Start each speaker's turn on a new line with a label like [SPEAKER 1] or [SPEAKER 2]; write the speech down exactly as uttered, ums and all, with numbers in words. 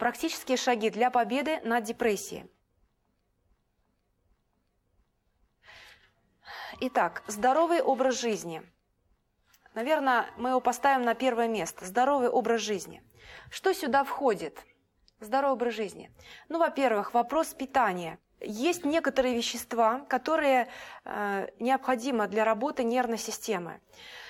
[SPEAKER 1] Практические шаги для победы над депрессией. Итак, здоровый образ жизни. Наверное, мы его поставим на первое место. Здоровый образ жизни. Что сюда входит? Здоровый образ жизни. Ну, во-первых, вопрос питания. Есть некоторые вещества, которые э, необходимы для работы нервной системы.